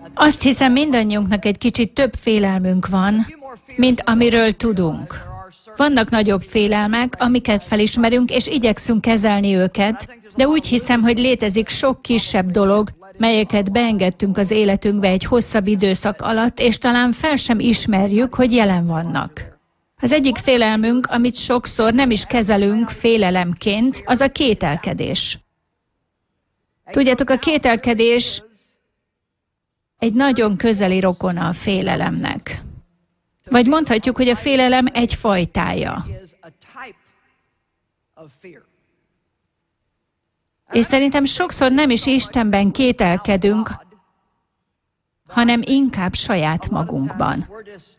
Azt hiszem, mindannyiunknak egy kicsit több félelmünk van, mint amiről tudunk. Vannak nagyobb félelmek, amiket felismerünk, és igyekszünk kezelni őket, de úgy hiszem, hogy létezik sok kisebb dolog, melyeket beengedtünk az életünkbe egy hosszabb időszak alatt, és talán fel sem ismerjük, hogy jelen vannak. Az egyik félelmünk, amit sokszor nem is kezelünk félelemként, az a kételkedés. Tudjátok, a kételkedés egy nagyon közeli rokona a félelemnek. Vagy mondhatjuk, hogy a félelem egy fajtája. És szerintem sokszor nem is Istenben kételkedünk, hanem inkább saját magunkban.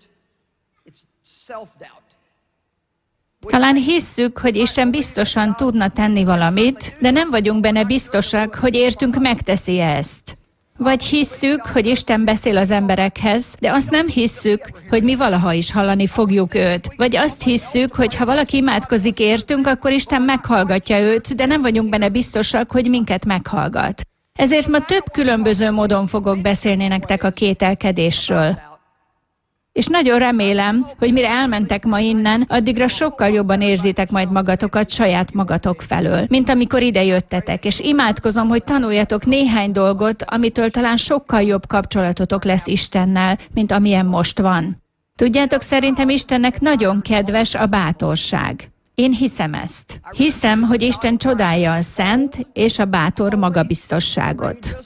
Talán hisszük, hogy Isten biztosan tudna tenni valamit, de nem vagyunk benne biztosak, hogy értünk megteszi ezt. Vagy hisszük, hogy Isten beszél az emberekhez, de azt nem hisszük, hogy mi valaha is hallani fogjuk őt. Vagy azt hisszük, hogy ha valaki imádkozik értünk, akkor Isten meghallgatja őt, de nem vagyunk benne biztosak, hogy minket meghallgat. Ezért ma több különböző módon fogok beszélni nektek a kételkedésről. És nagyon remélem, hogy mire elmentek ma innen, addigra sokkal jobban érzitek majd magatokat saját magatok felől, mint amikor ide jöttetek, és imádkozom, hogy tanuljatok néhány dolgot, amitől talán sokkal jobb kapcsolatotok lesz Istennel, mint amilyen most van. Tudjátok, szerintem Istennek nagyon kedves a bátorság. Én hiszem ezt. Hiszem, hogy Isten csodálja a szent és a bátor magabiztosságot.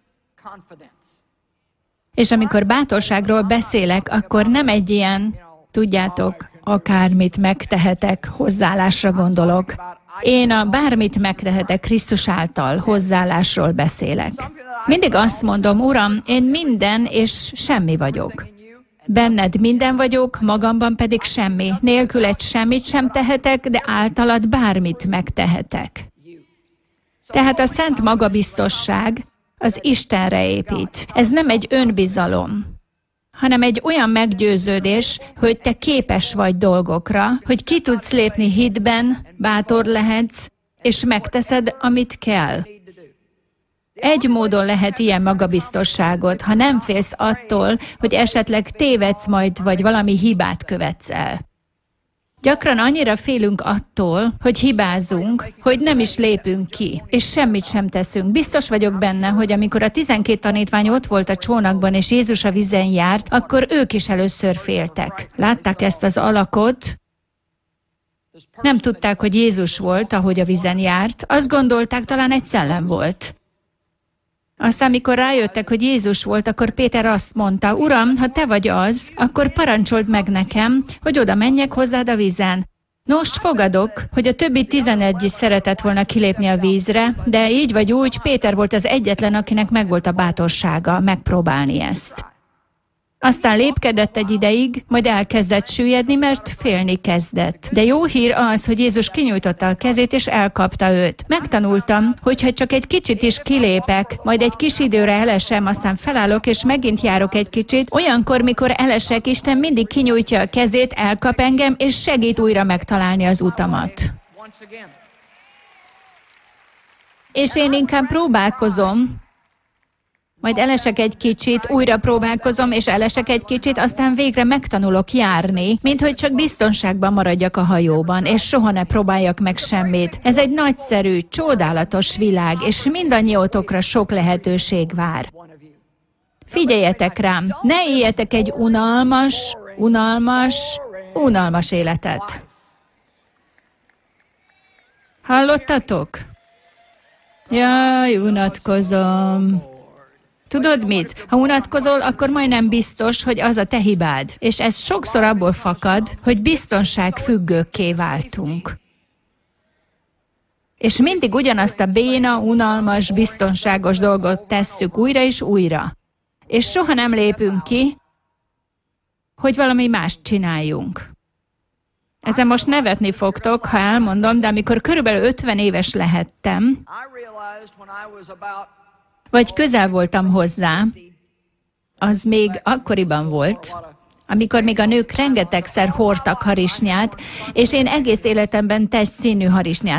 És amikor bátorságról beszélek, akkor nem egy ilyen, tudjátok, akármit megtehetek hozzáállásra gondolok. Én a bármit megtehetek Krisztus által hozzáállásról beszélek. Mindig azt mondom, Uram, én minden és semmi vagyok. Benned minden vagyok, magamban pedig semmi. Nélküled semmit sem tehetek, de általad bármit megtehetek. Tehát a szent magabiztosság az Istenre épít. Ez nem egy önbizalom, hanem egy olyan meggyőződés, hogy te képes vagy dolgokra, hogy ki tudsz lépni hitben, bátor lehetsz, és megteszed, amit kell. Egy módon lehet ilyen magabiztosságot, ha nem félsz attól, hogy esetleg tévedsz majd, vagy valami hibát követsz el. Gyakran annyira félünk attól, hogy hibázunk, hogy nem is lépünk ki, és semmit sem teszünk. Biztos vagyok benne, hogy amikor a 12 tanítvány ott volt a csónakban, és Jézus a vízen járt, akkor ők is először féltek. Látták ezt az alakot, nem tudták, hogy Jézus volt, ahogy a vízen járt, azt gondolták, talán egy szellem volt. Aztán, mikor rájöttek, hogy Jézus volt, akkor Péter azt mondta, Uram, ha te vagy az, akkor parancsold meg nekem, hogy oda menjek hozzád a vízen. Most fogadok, hogy a többi 11 is szeretett volna kilépni a vízre, de így vagy úgy, Péter volt az egyetlen, akinek megvolt a bátorsága megpróbálni ezt. Aztán lépkedett egy ideig, majd elkezdett süllyedni, mert félni kezdett. De jó hír az, hogy Jézus kinyújtotta a kezét, és elkapta őt. Megtanultam, hogy ha csak egy kicsit is kilépek, majd egy kis időre elesem, aztán felállok, és megint járok egy kicsit, olyankor, mikor elesek, Isten mindig kinyújtja a kezét, elkap engem, és segít újra megtalálni az utamat. És én inkább próbálkozom, majd elesek egy kicsit, újra próbálkozom, és elesek egy kicsit, aztán végre megtanulok járni, mint hogy csak biztonságban maradjak a hajóban, és soha ne próbáljak meg semmit. Ez egy nagyszerű, csodálatos világ, és mindannyiótokra sok lehetőség vár. Figyeljetek rám, ne éljetek egy unalmas életet. Hallottatok? Jaj, unatkozom. Tudod mit? Ha unatkozol, akkor majdnem biztos, hogy az a te hibád. És ez sokszor abból fakad, hogy biztonságfüggőkké váltunk. És mindig ugyanazt a béna, unalmas, biztonságos dolgot tesszük újra és újra. És soha nem lépünk ki, hogy valami mást csináljunk. Ezen most nevetni fogtok, ha elmondom, de amikor körülbelül 50 éves lehettem, vagy közel voltam hozzá, az még akkoriban volt, amikor még a nők rengetegszer hordtak harisnyát, és én egész életemben testszínű harisnyát